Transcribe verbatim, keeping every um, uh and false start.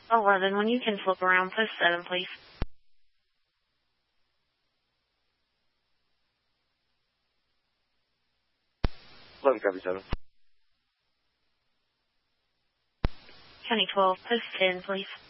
eleven, when you can flip around, post seven, please. eleven, copy seven. County twelve, post ten, please.